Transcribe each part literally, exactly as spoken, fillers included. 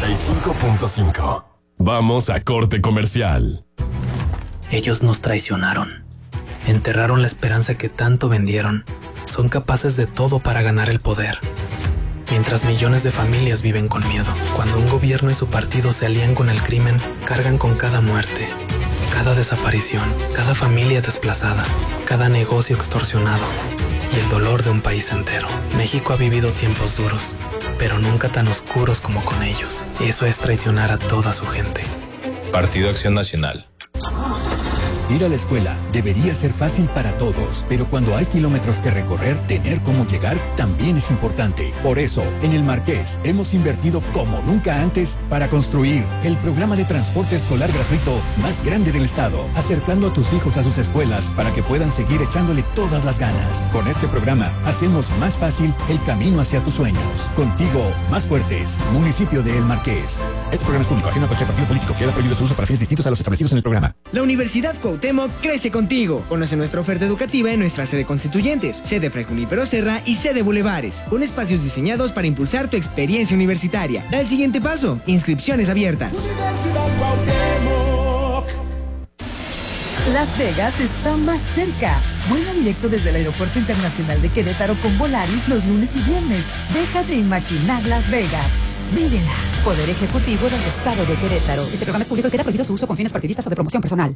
y cinco punto cinco. Vamos a corte comercial. Ellos nos traicionaron. Enterraron la esperanza que tanto vendieron. Son capaces de todo para ganar el poder. Mientras millones de familias viven con miedo. Cuando un gobierno y su partido se alían con el crimen, cargan con cada muerte, cada desaparición, cada familia desplazada, cada negocio extorsionado y el dolor de un país entero. México ha vivido tiempos duros, pero nunca tan oscuros como con ellos. Eso es traicionar a toda su gente. Partido Acción Nacional. Ir a la escuela debería ser fácil para todos, pero cuando hay kilómetros que recorrer, tener cómo llegar también es importante. Por eso, en el Marqués hemos invertido como nunca antes para construir el programa de transporte escolar gratuito más grande del estado, acercando a tus hijos a sus escuelas para que puedan seguir echándole todas las ganas. Con este programa hacemos más fácil el camino hacia tus sueños. Contigo, más fuertes. Municipio de El Marqués. Este programa es público, ajeno a cualquier partido político. Queda prohibido su uso para fines distintos a los establecidos en el programa. La Universidad Cuauhtémoc crece contigo. Conoce nuestra oferta educativa en nuestra sede Constituyentes, sede Fray Junípero Serra y sede Bulevares, con espacios diseñados para impulsar tu experiencia universitaria. Da el siguiente paso. Inscripciones abiertas. Universidad Cuauhtémoc. Las Vegas está más cerca. Vuela directo desde el Aeropuerto Internacional de Querétaro con Volaris los lunes y viernes. Deja de imaginar Las Vegas. Vívela. Poder Ejecutivo del Estado de Querétaro. Este programa es público y queda prohibido su uso con fines partidistas o de promoción personal.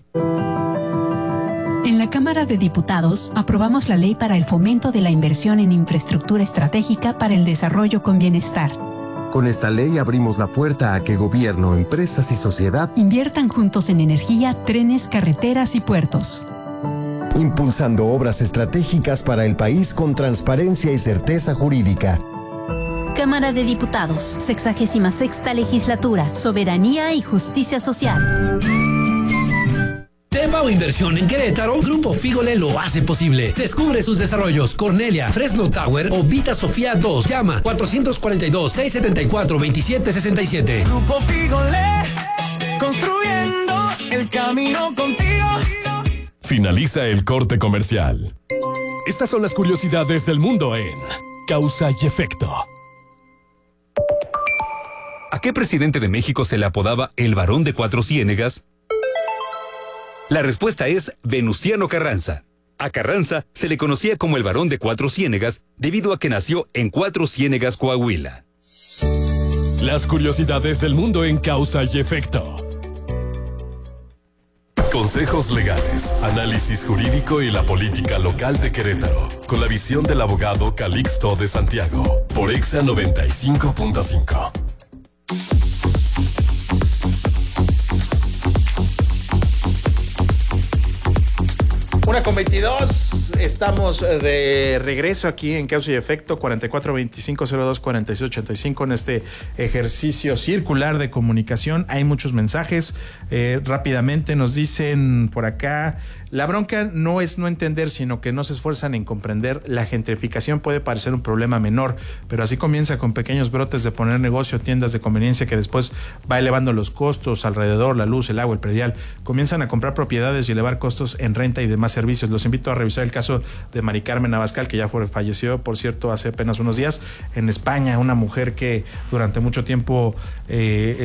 En la Cámara de Diputados aprobamos la ley para el fomento de la inversión en infraestructura estratégica para el desarrollo con bienestar. Con esta ley abrimos la puerta a que gobierno, empresas y sociedad inviertan juntos en energía, trenes, carreteras y puertos. Impulsando obras estratégicas para el país con transparencia y certeza jurídica. Cámara de Diputados, sexagésima sexta legislatura, soberanía y justicia social. Tepa o inversión en Querétaro, Grupo Fígole lo hace posible. Descubre sus desarrollos. Cornelia, Fresno Tower o Vita Sofía dos. Llama cuatrocientos cuarenta y dos, seiscientos setenta y cuatro, veintisiete sesenta y siete. Grupo Fígole, construyendo el camino contigo. Finaliza el corte comercial. Estas son las curiosidades del mundo en Causa y Efecto. ¿A qué presidente de México se le apodaba el Varón de Cuatro Ciénegas? La respuesta es Venustiano Carranza. A Carranza se le conocía como el Varón de Cuatro Ciénegas debido a que nació en Cuatro Ciénegas, Coahuila. Las curiosidades del mundo en Causa y Efecto. Consejos legales, análisis jurídico y la política local de Querétaro, con la visión del abogado Calixto de Santiago, por Exa noventa y cinco punto cinco. Una con veintidós, estamos de regreso aquí en Causa y Efecto, cuarenta y cuatro veinticinco cero dos cuarenta y seis ochenta y cinco, en este ejercicio circular de comunicación. Hay muchos mensajes, eh, rápidamente nos dicen por acá: la bronca no es no entender, sino que no se esfuerzan en comprender. La gentrificación puede parecer un problema menor, pero así comienza con pequeños brotes de poner negocio, tiendas de conveniencia que después va elevando los costos alrededor, la luz, el agua, el predial. Comienzan a comprar propiedades y elevar costos en renta y demás servicios. Los invito a revisar el caso de Mari Carmen Abascal, que ya fue, falleció, por cierto, hace apenas unos días en España. Una mujer que durante mucho tiempo eh,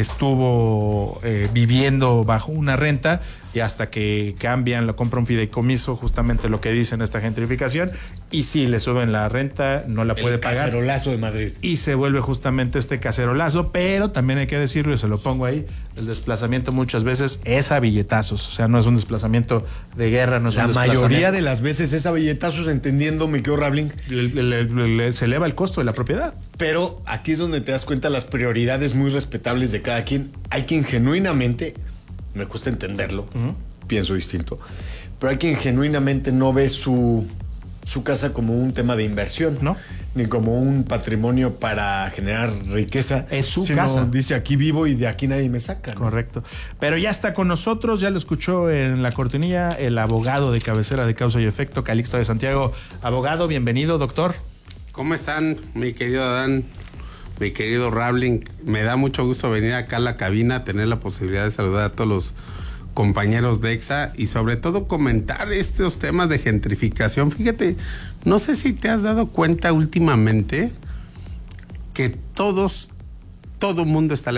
estuvo eh, viviendo bajo una renta, y hasta que cambian, lo compra un fideicomiso, justamente lo que dicen esta gentrificación, y si le suben la renta, no la puede pagar. El cacerolazo de Madrid. Y se vuelve justamente este cacerolazo, pero también hay que decirlo, y se lo pongo ahí, el desplazamiento muchas veces es a billetazos, o sea, no es un desplazamiento de guerra, no es la un desplazamiento. La mayoría de las veces es a billetazos, entendiendo, me quedo Rabling. Le, le, le, le, se eleva el costo de la propiedad. Pero aquí es donde te das cuenta las prioridades muy respetables de cada quien. Hay quien genuinamente, me cuesta entenderlo, uh-huh. pienso distinto, pero hay quien genuinamente no ve su, su casa como un tema de inversión, ¿no? Ni como un patrimonio para generar riqueza. Es su casa. Dice, aquí vivo y de aquí nadie me saca, ¿no? Correcto. Pero ya está con nosotros, ya lo escuchó en la cortinilla, el abogado de cabecera de Causa y Efecto, Calixto de Santiago. Abogado, bienvenido, doctor. ¿Cómo están, mi querido Adán? Mi querido Rabling, me da mucho gusto venir acá a la cabina, tener la posibilidad de saludar a todos los compañeros de Exa y sobre todo comentar estos temas de gentrificación. Fíjate, no sé si te has dado cuenta últimamente que todos, todo mundo está